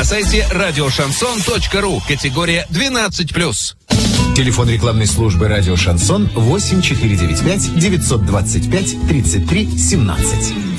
на сайте радиошансон.ру. Категория 12+. Телефон рекламной службы «Радио Шансон» 8495 925 33 17.